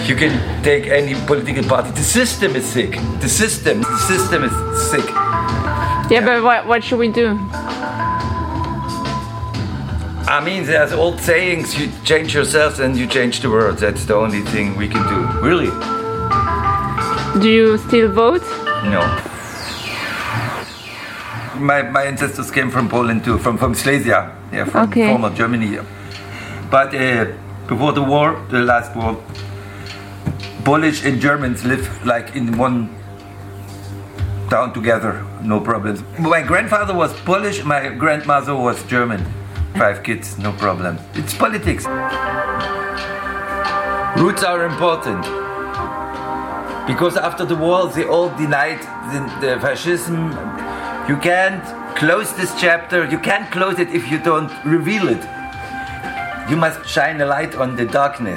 You can take any political party. The system is sick. The system is sick. Yeah, but what should we do? I mean, there's old sayings, you change yourself and you change the world. That's the only thing we can do, really. Do you still vote? No. My ancestors came from Poland too, from Silesia, from former Germany. But before the war, the last war, Polish and Germans live like in one town together, no problems. My grandfather was Polish, my grandmother was German. 5 kids, no problem. It's politics. Roots are important. Because after the war, they all denied the fascism. You can't close this chapter. You can't close it if you don't reveal it. You must shine a light on the darkness.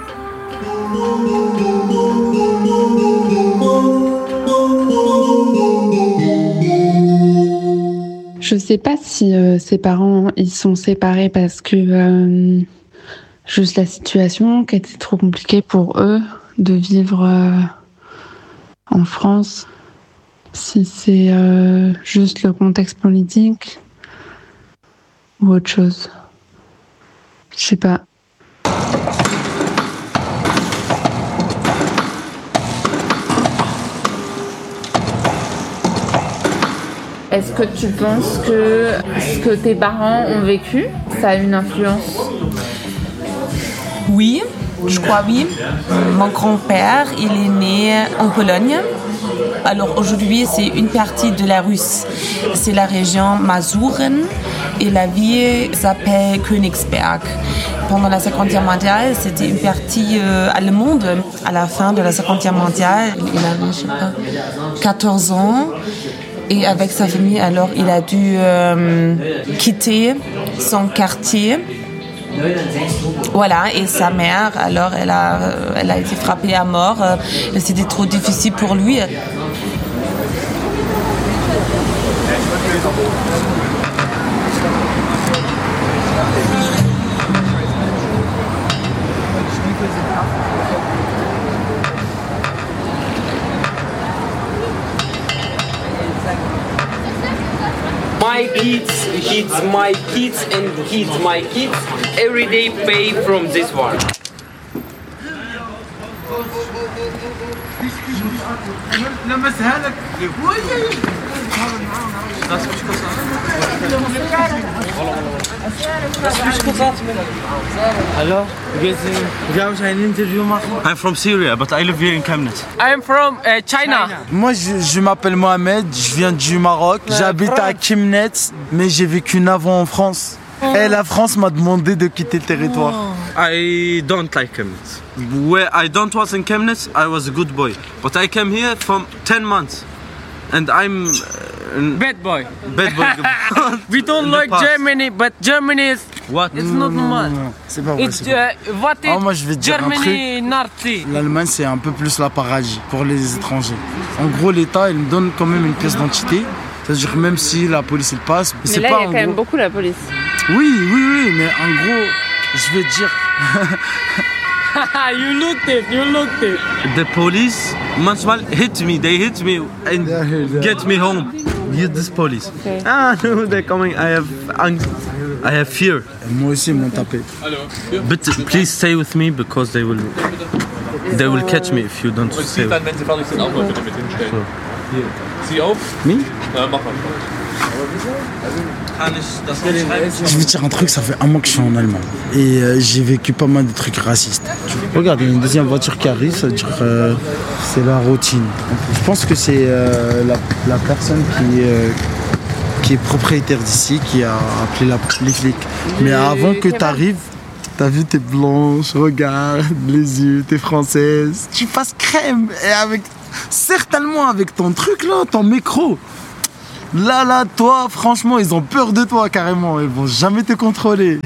Je sais pas si ses parents ils sont séparés parce que juste la situation qui était trop compliquée pour eux de vivre en France. Si c'est juste le contexte politique ou autre chose. Je sais pas. Est-ce que tu penses que ce que tes parents ont vécu, ça a une influence? Oui, je crois oui. Mon grand-père, il est né en Pologne. Alors aujourd'hui, c'est une partie de la Russe. C'est la région Masuren et la ville s'appelle Königsberg. Pendant la Seconde Guerre mondiale, c'était une partie allemande. À la fin de la Seconde Guerre mondiale, il avait, je sais pas, 14 ans. Et avec sa famille, alors, il a dû quitter son quartier. Voilà, et sa mère, alors, elle a été frappée à mort. C'était trop difficile pour lui. My kids hits my kids and hits my kids every day pay from this war. Hello, ein Interview machen? I'm from Syria, but I live here in Chemnitz. I'm from China. Moi, je m'appelle Mohamed, je viens du Maroc. J'habite à Chemnitz, mais j'ai vécu 9 ans en France. Et la France m'a demandé de quitter le territoire. I don't like Chemnitz. Where I don't was in Chemnitz, I was a good boy. But I came here from 10 months. And I'm... Bad boy. Bad boy. We don't like Germany, but Germany is... What? It's not normal. Non, c'est pas vrai. It's what is moi, je vais te dire un Germany truc. Nazi. L'Allemagne, c'est un peu plus la paradis pour les étrangers. En gros, l'État, il me donne quand même une pièce d'identité. C'est-à-dire même si la police il passe. Mais c'est là, pas il y a quand même beaucoup la police. Oui, mais en gros, je vais te dire. You looked it. The police manchmal hit me. They hit me and get me home. Here's this police. Okay. No, they're coming. I have angst. I have fear. Moi aussi, ils m'ont tapé. But please stay with me because they will catch me if you don't stay. Dann, wenn sie fertig sind, auch mal bitte mit hinstellen. So. Hier. Zieh auf. Me? Mach mal. Je vais te dire un truc, ça fait un mois que je suis en Allemagne et j'ai vécu pas mal de trucs racistes. Regarde, il y a une deuxième voiture qui arrive, ça veut dire c'est la routine. Je pense que c'est la personne qui est propriétaire d'ici qui a appelé les flics. Mais avant que tu arrives, t'as vu, t'es blanche, regarde les yeux, t'es française, tu passes crème et certainement avec ton truc là, ton micro. Là, toi, franchement, ils ont peur de toi carrément. Ils vont jamais te contrôler.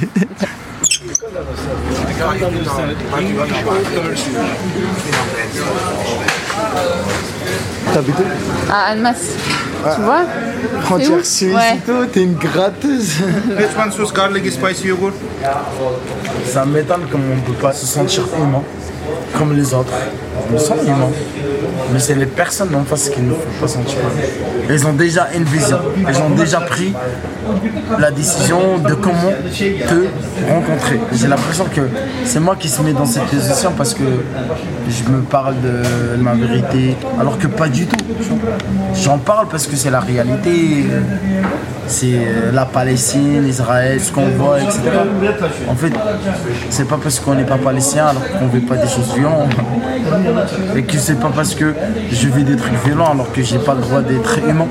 T'habites où? À Annemasse. Tu vois? Frontière suisse et tout, t'es une gratteuse. Which one's with garlic spicy yogurt? Ça m'étonne comment on ne peut pas se sentir humain comme les autres. On se sent humain. Mais c'est les personnes en face qui ne font pas sentir humain. Elles ont déjà une vision. Elles ont déjà pris la décision de comment te rencontrer. J'ai l'impression que c'est moi qui se mets dans cette position parce que je me parle de ma vérité, alors que pas du tout. J'en parle parce que c'est la réalité. C'est la Palestine, Israël, ce qu'on voit, etc. En fait, c'est pas parce qu'on n'est pas palestinien alors qu'on ne vit pas des choses violentes. Et que c'est pas parce que je vis des trucs violents alors que j'ai pas le droit d'être aimant.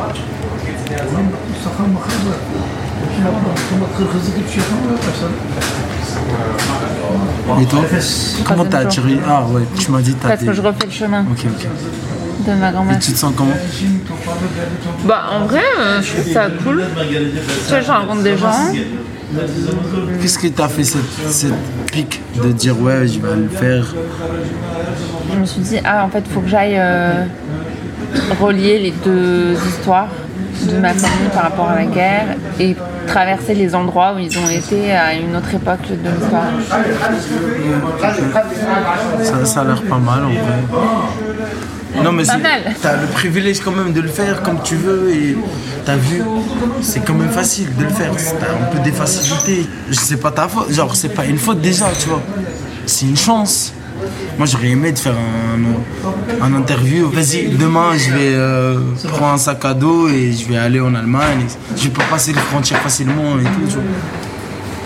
Et toi, comment t'as attiré? Ah ouais, tu m'as dit t'as parce que je refais le chemin. Ok. De ma grand-mère. Et tu te sens comment? Bah en vrai, je trouve ça cool. Tu vois, je rencontre des gens. Qu'est-ce qui t'a fait cette pique de dire ouais, je vais le faire? Je me suis dit, en fait, il faut que j'aille relier les deux histoires de ma famille par rapport à la guerre et traverser les endroits où ils ont été à une autre époque de l'histoire. Ça a l'air pas mal en vrai. Non mais t'as le privilège quand même de le faire comme tu veux et t'as vu, c'est quand même facile de le faire, t'as un peu des facilités. C'est pas ta faute, genre c'est pas une faute déjà, tu vois, c'est une chance. Moi j'aurais aimé de faire un interview. Vas-y, demain je vais prendre un sac à dos et je vais aller en Allemagne. Je peux passer les frontières facilement et tout. Tu vois.